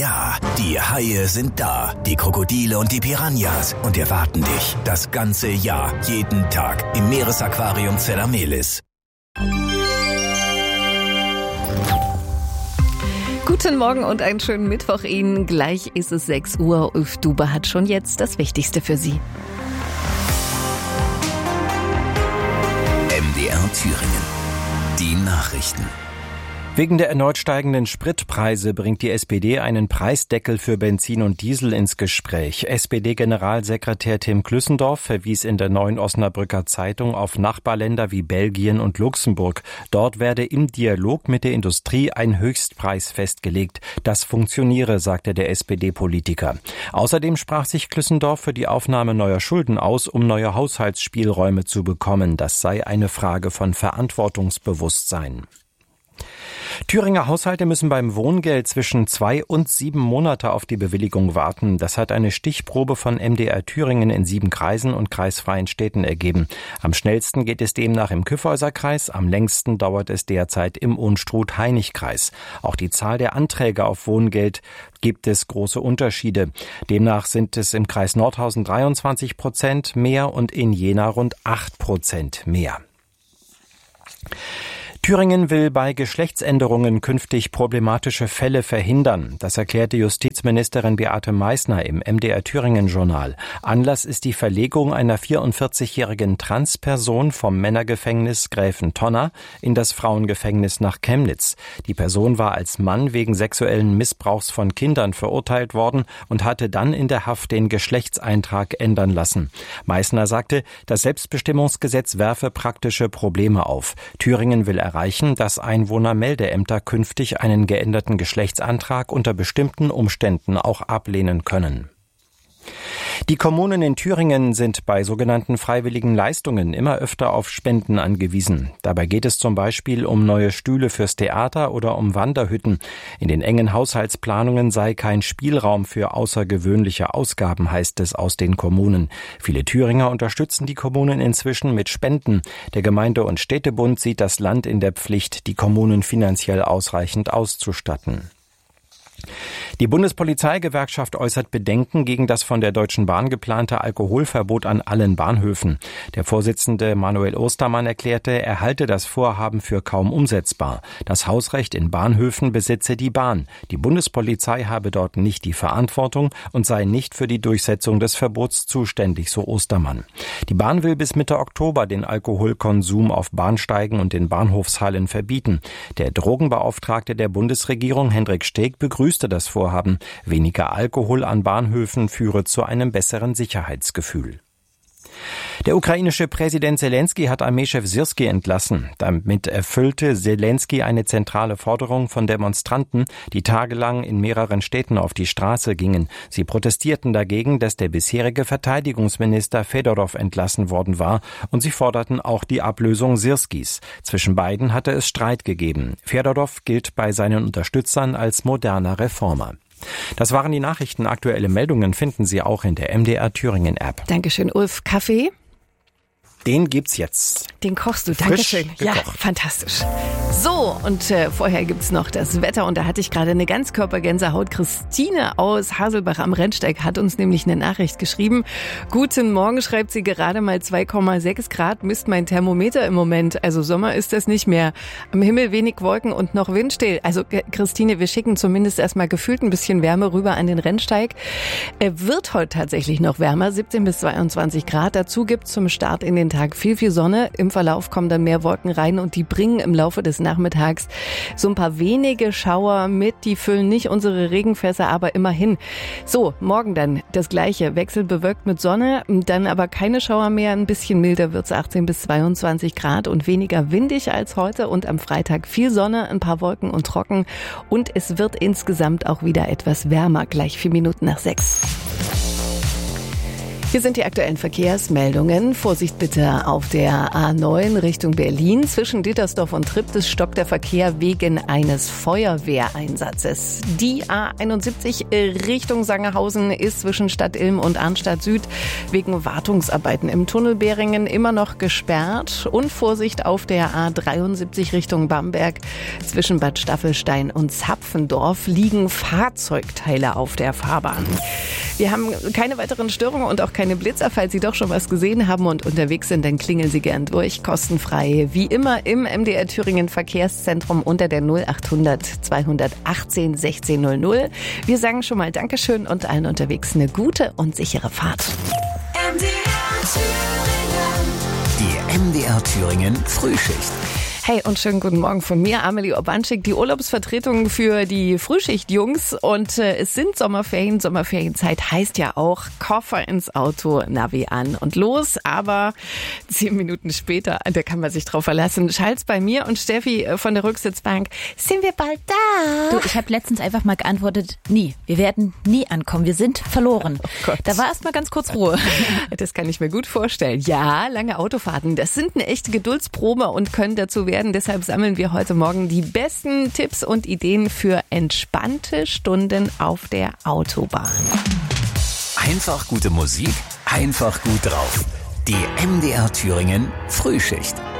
Ja, die Haie sind da, die Krokodile und die Piranhas und erwarten dich das ganze Jahr, jeden Tag im Meeresaquarium Zellamelis. Guten Morgen und einen schönen Mittwoch Ihnen. Gleich ist es 6 Uhr. Ulf Duber hat schon jetzt das Wichtigste für Sie. MDR Thüringen. Die Nachrichten. Wegen der erneut steigenden Spritpreise bringt die SPD einen Preisdeckel für Benzin und Diesel ins Gespräch. SPD-Generalsekretär Tim Klüssendorf verwies in der Neuen Osnabrücker Zeitung auf Nachbarländer wie Belgien und Luxemburg. Dort werde im Dialog mit der Industrie ein Höchstpreis festgelegt. Das funktioniere, sagte der SPD-Politiker. Außerdem sprach sich Klüssendorf für die Aufnahme neuer Schulden aus, um neue Haushaltsspielräume zu bekommen. Das sei eine Frage von Verantwortungsbewusstsein. Thüringer Haushalte müssen beim Wohngeld zwischen 2 und 7 Monate auf die Bewilligung warten. Das hat eine Stichprobe von MDR Thüringen in 7 Kreisen und kreisfreien Städten ergeben. Am schnellsten geht es demnach im Kyffhäuser-Kreis, am längsten dauert es derzeit im Unstrut-Hainich-Kreis. Auch die Zahl der Anträge auf Wohngeld gibt es große Unterschiede. Demnach sind es im Kreis Nordhausen 23% mehr und in Jena rund 8% mehr. Thüringen will bei Geschlechtsänderungen künftig problematische Fälle verhindern. Das erklärte Justizministerin Beate Meißner im MDR Thüringen-Journal. Anlass ist die Verlegung einer 44-jährigen Transperson vom Männergefängnis Gräfentonner in das Frauengefängnis nach Chemnitz. Die Person war als Mann wegen sexuellen Missbrauchs von Kindern verurteilt worden und hatte dann in der Haft den Geschlechtseintrag ändern lassen. Meißner sagte, das Selbstbestimmungsgesetz werfe praktische Probleme auf. Thüringen will erreichen, dass Einwohnermeldeämter künftig einen geänderten Geschlechtsantrag unter bestimmten Umständen auch ablehnen können. Die Kommunen in Thüringen sind bei sogenannten freiwilligen Leistungen immer öfter auf Spenden angewiesen. Dabei geht es zum Beispiel um neue Stühle fürs Theater oder um Wanderhütten. In den engen Haushaltsplanungen sei kein Spielraum für außergewöhnliche Ausgaben, heißt es aus den Kommunen. Viele Thüringer unterstützen die Kommunen inzwischen mit Spenden. Der Gemeinde- und Städtebund sieht das Land in der Pflicht, die Kommunen finanziell ausreichend auszustatten. Die Bundespolizeigewerkschaft äußert Bedenken gegen das von der Deutschen Bahn geplante Alkoholverbot an allen Bahnhöfen. Der Vorsitzende Manuel Ostermann erklärte, er halte das Vorhaben für kaum umsetzbar. Das Hausrecht in Bahnhöfen besitze die Bahn. Die Bundespolizei habe dort nicht die Verantwortung und sei nicht für die Durchsetzung des Verbots zuständig, so Ostermann. Die Bahn will bis Mitte Oktober den Alkoholkonsum auf Bahnsteigen und in Bahnhofshallen verbieten. Der Drogenbeauftragte der Bundesregierung, Hendrik Steg, begrüßte das Vorhaben. Weniger Alkohol an Bahnhöfen führe zu einem besseren Sicherheitsgefühl. Der ukrainische Präsident Selenskyj hat Armeechef Syrskij entlassen. Damit erfüllte Selenskyj eine zentrale Forderung von Demonstranten, die tagelang in mehreren Städten auf die Straße gingen. Sie protestierten dagegen, dass der bisherige Verteidigungsminister Fedorov entlassen worden war, und sie forderten auch die Ablösung Syrskijs. Zwischen beiden hatte es Streit gegeben. Fedorov gilt bei seinen Unterstützern als moderner Reformer. Das waren die Nachrichten. Aktuelle Meldungen finden Sie auch in der MDR Thüringen App. Dankeschön, Ulf. Kaffee? Den gibt's jetzt. Den kochst du, Dankeschön. Ja, fantastisch. So, und vorher gibt's noch das Wetter. Und da hatte ich gerade eine Ganzkörpergänsehaut. Christine aus Haselbach am Rennsteig hat uns nämlich eine Nachricht geschrieben. Guten Morgen, schreibt sie, gerade mal 2,6 Grad misst mein Thermometer im Moment. Also Sommer ist das nicht mehr. Am Himmel wenig Wolken und noch windstill. Also Christine, wir schicken zumindest erstmal gefühlt ein bisschen Wärme rüber an den Rennsteig. Wird heute tatsächlich noch wärmer, 17 bis 22 Grad. Dazu gibt's zum Start in den Tag viel Sonne. Im Verlauf kommen dann mehr Wolken rein und die bringen im Laufe des Nachmittags so ein paar wenige Schauer mit. Die füllen nicht unsere Regenfässer, aber immerhin. So, morgen dann das Gleiche. Wechselbewölkt mit Sonne, dann aber keine Schauer mehr. Ein bisschen milder wird's, 18 bis 22 Grad und weniger windig als heute. Und am Freitag viel Sonne, ein paar Wolken und trocken. Und es wird insgesamt auch wieder etwas wärmer. Gleich 4 Minuten nach 6. Hier sind die aktuellen Verkehrsmeldungen. Vorsicht bitte auf der A9 Richtung Berlin. Zwischen Dittersdorf und Triptis stockt der Verkehr wegen eines Feuerwehreinsatzes. Die A71 Richtung Sangerhausen ist zwischen Stadt Ilm und Arnstadt Süd wegen Wartungsarbeiten im Tunnel Beringen immer noch gesperrt. Und Vorsicht auf der A73 Richtung Bamberg. Zwischen Bad Staffelstein und Zapfendorf liegen Fahrzeugteile auf der Fahrbahn. Wir haben keine weiteren Störungen und auch keine Blitzer. Falls Sie doch schon was gesehen haben und unterwegs sind, dann klingeln Sie gern durch. Kostenfrei, wie immer, im MDR Thüringen Verkehrszentrum unter der 0800 218 1600. Wir sagen schon mal Dankeschön und allen unterwegs eine gute und sichere Fahrt. Die MDR Thüringen Frühschicht. Hey und schönen guten Morgen von mir, Amelie Obanschik, die Urlaubsvertretung für die Frühschichtjungs. Und es sind Sommerferien. Sommerferienzeit heißt ja auch Koffer ins Auto, Navi an und los. Aber 10 Minuten später, da kann man sich drauf verlassen, schalt's bei mir und Steffi von der Rücksitzbank. Sind wir bald da? Du, ich habe letztens einfach mal geantwortet, nie. Wir werden nie ankommen. Wir sind verloren. Oh Gott. Da war erst mal ganz kurz Ruhe. Das kann ich mir gut vorstellen. Ja, lange Autofahrten, das sind eine echte Geduldsprobe und können dazu werden. Deshalb sammeln wir heute Morgen die besten Tipps und Ideen für entspannte Stunden auf der Autobahn. Einfach gute Musik, einfach gut drauf. Die MDR Thüringen Frühschicht.